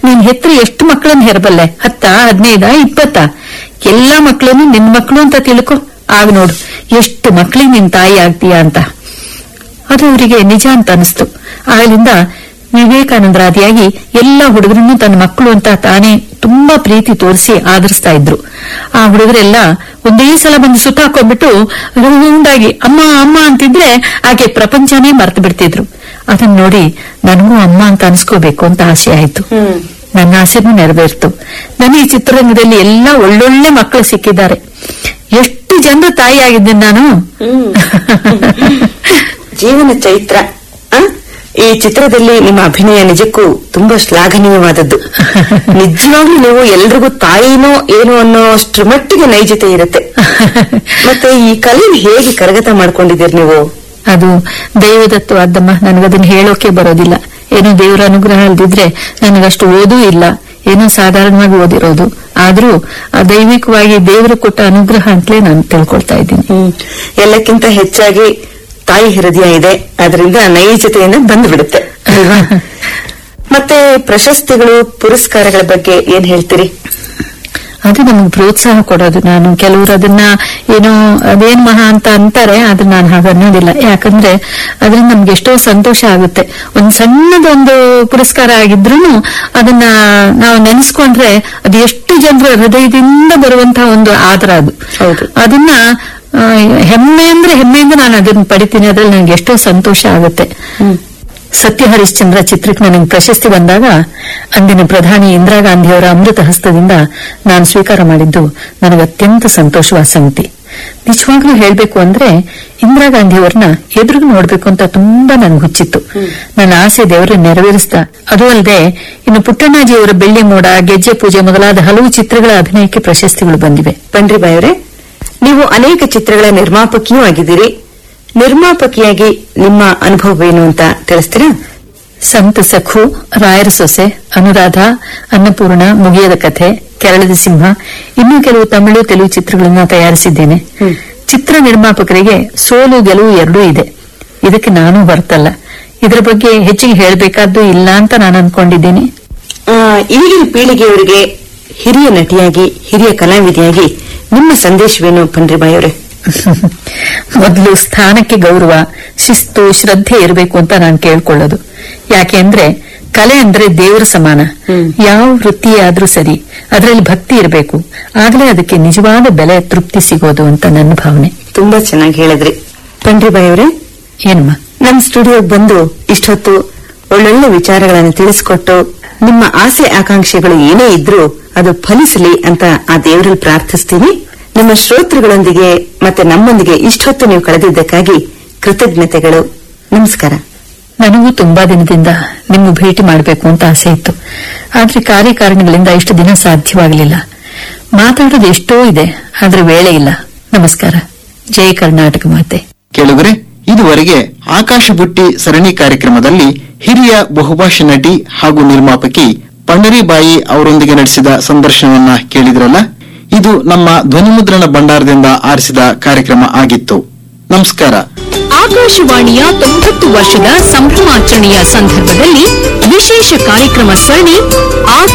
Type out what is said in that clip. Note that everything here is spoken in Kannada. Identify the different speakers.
Speaker 1: ನೀನ್ ಹೆತ್ರ ಎಷ್ಟು ಮಕ್ಕಳನ್ನ ಹೆರಬಲ್ಲೆ? 10, 15, 20? ಎಲ್ಲಾ ಮಕ್ಕಳನ್ನು ನಿನ್ ಮಕ್ಕಳು ಅಂತ ತಿಳ್ಕೊ. ಆಗ ನೋಡು ಎಷ್ಟು ಮಕ್ಕಳಿಗೆ ನಿನ್ ತಾಯಿ ಆಗ್ತೀಯ ಅಂತ. ಅದು ಅವರಿಗೆ ನಿಜ ಅಂತ ಅನಿಸ್ತು. ಆಗಲಿಂದ ವಿವೇಕಾನಂದರಾದಿಯಾಗಿ ಎಲ್ಲಾ ಹುಡುಗರನ್ನು ತನ್ನ ಮಕ್ಕಳು ಅಂತ ತಾನೇ ತುಂಬಾ ಪ್ರೀತಿ ತೋರಿಸಿ ಆದರಿಸ್ತಾ ಇದ್ರು. ಆ ಹುಡುಗರೆಲ್ಲ ಒಂದೇ ಸಲ ಬಂದು ಸುತ್ತಾಕೊಂಡ್ಬಿಟ್ಟು ರೌಂಡಾಗಿ ಅಮ್ಮ ಅಮ್ಮ ಅಂತಿದ್ರೆ ಆಕೆ ಪ್ರಪಂಚನೇ ಮರ್ತು ಬಿಡ್ತಿದ್ರು. ಅದನ್ನ ನೋಡಿ ನನಗೂ ಅಮ್ಮ ಅಂತ ಅನ್ಸ್ಕೋಬೇಕು ಅಂತ ಆಸೆ ಆಯ್ತು. ನನ್ನ ಆಸೆನೂ ನೆರವೇರ್ತು. ನನಗೆ ಈ ಚಿತ್ರರಂಗದಲ್ಲಿ ಎಲ್ಲಾ ಒಳ್ಳೊಳ್ಳೆ ಮಕ್ಕಳು ಸಿಕ್ಕಿದ್ದಾರೆ. ಎಷ್ಟು ಜನರ ತಾಯಿ ಆಗಿದ್ದೇನೆ ನಾನು.
Speaker 2: ಜೀವನ ಚೈತ್ರ, ಈ ಚಿತ್ರದಲ್ಲಿ ನಿಮ್ಮ ಅಭಿನಯ ನಿಜಕ್ಕೂ ತುಂಬಾ ಶ್ಲಾಘನೀಯವಾದದ್ದು. ನಿಜವಾಗ್ಲೂ ನೀವು ಎಲ್ರಿಗೂ ತಾಯಿನೋ ಏನೋ ಅನ್ನೋ ಅಷ್ಟ್ರ ಮಟ್ಟಿಗೆ ನೈಜತೆ ಇರುತ್ತೆ. ಮತ್ತೆ ಈ ಕಲೆನ ಹೇಗೆ ಕರಗತ ಮಾಡ್ಕೊಂಡಿದ್ದೀರಿ ನೀವು?
Speaker 1: ಅದು ದೈವದತ್ತವಾದ್ದಮ್ಮ. ನನಗದನ್ನ ಹೇಳೋಕೆ ಬರೋದಿಲ್ಲ. ಏನೋ ದೇವರ ಅನುಗ್ರಹ ಅಲ್ದಿದ್ರೆ ನನಗಷ್ಟು ಓದೂ ಇಲ್ಲ. ಏನೋ ಸಾಧಾರಣವಾಗಿ ಓದಿರೋದು. ಆದ್ರೂ ಆ ದೈವಿಕವಾಗಿ ದೇವರು ಕೊಟ್ಟ ಅನುಗ್ರಹ ಅಂತಲೇ ನಾನು ತಿಳ್ಕೊಳ್ತಾ ಇದ್ದೀನಿ.
Speaker 2: ಎಲ್ಲಕ್ಕಿಂತ ಹೆಚ್ಚಾಗಿ ತಾಯಿ ಹೃದಯ ಇದೆ, ಅದರಿಂದ ನೈಜತೆಯಿಂದ ಬಂದು ಬಿಡುತ್ತೆ ಅಲ್ವಾ? ಮತ್ತೆ ಪ್ರಶಸ್ತಿಗಳು, ಪುರಸ್ಕಾರಗಳ ಬಗ್ಗೆ ಏನ್ ಹೇಳ್ತೀರಿ?
Speaker 1: ಅದು ನಮಗೆ ಪ್ರೋತ್ಸಾಹ ಕೊಡೋದು. ನಾನು ಕೆಲವರು ಅದನ್ನ ಏನೋ ಅದೇನ್ ಮಹಾ ಅಂತ ಅಂತಾರೆ, ಆದ್ರೆ ನಾನು ಹಾಗೆ ಅನ್ನೋದಿಲ್ಲ. ಯಾಕಂದ್ರೆ ಅದರಿಂದ ನಮ್ಗೆ ಎಷ್ಟೋ ಸಂತೋಷ ಆಗುತ್ತೆ. ಒಂದ್ ಸಣ್ಣದೊಂದು ಪುರಸ್ಕಾರ ಆಗಿದ್ರು ಅದನ್ನ ನಾವು ನೆನೆಸ್ಕೊಂಡ್ರೆ ಅದು ಎಷ್ಟು ಜನರ ಹೃದಯದಿಂದ ಬರುವಂತಹ ಒಂದು ಆದರ ಅದು. ಅದನ್ನ ಹೆಮ್ಮೆಯಿಂದ ನಾನು ಅದನ್ನ ಪಡಿತೀನಿ. ಅದ್ರಲ್ಲಿ ನನಗೆ ಎಷ್ಟೋ ಸಂತೋಷ ಆಗುತ್ತೆ. ಸತ್ಯ ಹರಿಶ್ಚಂದ್ರ ಚಿತ್ರಕ್ಕೆ ನನಗೆ ಪ್ರಶಸ್ತಿ ಬಂದಾಗ ಅಂದಿನ ಪ್ರಧಾನಿ ಇಂದಿರಾ ಗಾಂಧಿಯವರ ಅಮೃತ ಹಸ್ತದಿಂದ ನಾನು ಸ್ವೀಕಾರ ಮಾಡಿದ್ದು ನನಗೆ ಅತ್ಯಂತ ಸಂತೋಷವಾದ ಸಂಗತಿ. ನಿಜವಾಗ್ಲೂ ಹೇಳ್ಬೇಕು ಅಂದ್ರೆ ಇಂದಿರಾ ಗಾಂಧಿಯವರನ್ನ ಎದುರು ನೋಡ್ಬೇಕು ಅಂತ ತುಂಬಾ ನನ್ಗೆ ಹುಚ್ಚಿತ್ತು. ನನ್ನ ಆಸೆ ದೇವರು ನೆರವೇರಿಸ್ತಾ. ಅದು ಅಲ್ಲದೆ ಇನ್ನು ಪುಟ್ಟಣ್ಣಾಜಿಯವರ ಬೆಳ್ಳಿ ಮೋಡ, ಗೆಜ್ಜೆ ಪೂಜೆ ಮೊದಲಾದ ಹಲವು ಚಿತ್ರಗಳ ಅಭಿನಯಕ್ಕೆ ಪ್ರಶಸ್ತಿಗಳು ಬಂದಿವೆ.
Speaker 2: ಪಂಡ್ರಿಬಾಯಿ ಅವರೇ, ನೀವು ಅನೇಕ ಚಿತ್ರಗಳ ನಿರ್ಮಾಪಕಿಯೂ ಆಗಿದ್ದೀರಿ. ನಿರ್ಮಾಪಕಿಯಾಗಿ ನಿಮ್ಮ ಅನುಭವವೇನು ಅಂತ ತಿಳಿಸ್ತೀರಾ?
Speaker 1: ಸಂತ ಸಖು, ರಾಯರ ಸೊಸೆ, ಅನುರಾಧ, ಅನ್ನಪೂರ್ಣ, ಮುಗಿಯದ ಕಥೆ, ಕೆರಳದ ಸಿಂಹ, ಇನ್ನೂ ಕೆಲವು ತಮಿಳು, ತೆಲುಗು ಚಿತ್ರಗಳನ್ನ ತಯಾರಿಸಿದ್ದೇನೆ. ಚಿತ್ರ ನಿರ್ಮಾಪಕರಿಗೆ ಸೋಲು ಗೆಲುವು ಎರಡೂ ಇದೆ. ಇದಕ್ಕೆ ನಾನು ಹೊರತಲ್ಲ. ಇದರ ಬಗ್ಗೆ ಹೆಚ್ಚಿಗೆ ಹೇಳಬೇಕಾದ್ದು ಇಲ್ಲ ಅಂತ ನಾನು ಅನ್ಕೊಂಡಿದ್ದೀನಿ.
Speaker 2: ಈಗಿನ ಪೀಳಿಗೆಯವರಿಗೆ ಹಿರಿಯ ನಟಿಯಾಗಿ, ಹಿರಿಯ ಕಲಾವಿದೆಯಾಗಿ ನಿಮ್ಮ ಸಂದೇಶವೇನು ಪಂಡ್ರಿಬಾಯಿ ಅವರೇ?
Speaker 1: ಮೊದಲು ಸ್ಥಾನಕ್ಕೆ ಗೌರವ, ಶಿಸ್ತು, ಶ್ರದ್ಧೆ ಇರಬೇಕು ಅಂತ ನಾನು ಕೇಳ್ಕೊಳ್ಳೋದು. ಯಾಕೆ ಅಂದ್ರೆ ಕಲೆ ಅಂದ್ರೆ ದೇವರ ಸಮಾನ. ಯಾವ ವೃತ್ತಿಯಾದ್ರೂ ಸರಿ, ಅದರಲ್ಲಿ ಭಕ್ತಿ ಇರಬೇಕು. ಆಗ್ಲೇ ಅದಕ್ಕೆ ನಿಜವಾದ ಬೆಲೆ, ತೃಪ್ತಿ ಸಿಗೋದು ಅಂತ ನನ್ನ ಭಾವನೆ.
Speaker 2: ತುಂಬಾ ಚೆನ್ನಾಗಿ ಹೇಳಿದ್ರಿ ಪಂಡ್ರಿಬಾಯಿ ಅವರೇ.
Speaker 1: ಏನಮ್ಮ,
Speaker 2: ನಮ್ಮ ಸ್ಟುಡಿಯೋಗೆ ಬಂದು ಇಷ್ಟೊತ್ತು ಒಳ್ಳೊಳ್ಳೆ ವಿಚಾರಗಳನ್ನು ತಿಳಿಸಿಕೊಟ್ಟು ನಿಮ್ಮ ಆಸೆ ಆಕಾಂಕ್ಷೆಗಳು ಏನೇ ಇದ್ರೂ ಅದು ಫಲಿಸಲಿ ಅಂತ ಆ ದೇವರಲ್ಲಿ ಪ್ರಾರ್ಥಿಸ್ತೀನಿ. ನಿಮ್ಮ ಶ್ರೋತೃಗಳೊಂದಿಗೆ ಮತ್ತೆ ನಮ್ಮೊಂದಿಗೆ ಇಷ್ಟೊತ್ತು ನೀವು ಕಳೆದಿದ್ದಕ್ಕಾಗಿ ಕೃತಜ್ಞತೆಗಳು. ನಮಸ್ಕಾರ.
Speaker 1: ನನಗೂ ತುಂಬಾ ದಿನದಿಂದ ನಿಮ್ಮ ಭೇಟಿ ಮಾಡಬೇಕು ಅಂತ ಆಸೆ ಇತ್ತು. ಆದ್ರೆ ಕಾರ್ಯಕಾರಣಗಳಿಂದ ಇಷ್ಟು ದಿನ ಸಾಧ್ಯವಾಗಲಿಲ್ಲ. ಮಾತಾಡೋದು ಎಷ್ಟೋ ಇದೆ, ಆದ್ರೆ ವೇಳೆ ಇಲ್ಲ. ನಮಸ್ಕಾರ. ಜಯ ಕರ್ನಾಟಕ ಮಾತೆ.
Speaker 3: ಕೇಳುಗರೆ, ಇದುವರೆಗೆ ಆಕಾಶ ಬುಟ್ಟಿ ಸರಣಿ ಕಾರ್ಯಕ್ರಮದಲ್ಲಿ ಹಿರಿಯ ಬಹುಭಾಷಾ ನಟಿ ಹಾಗೂ ನಿರ್ಮಾಪಕಿ ಪಂಡರಿಬಾಯಿ ಅವರೊಂದಿಗೆ ನಡೆಸಿದ ಸಂದರ್ಶನವನ್ನ ಕೇಳಿದ್ರಲ್ಲ. ಇದು ನಮ್ಮ ಧ್ವನಿಮುದ್ರಣ ಭಂಡಾರದಿಂದ ಆರಿಸಿದ ಕಾರ್ಯಕ್ರಮ ಆಗಿತ್ತು. ನಮಸ್ಕಾರ.
Speaker 4: ಆಕಾಶವಾಣಿಯ 90 ವರ್ಷದ ಸಂಭ್ರಮಾಚರಣೆಯ ಸಂದರ್ಭದಲ್ಲಿ ವಿಶೇಷ ಕಾರ್ಯಕ್ರಮ ಸರಣಿ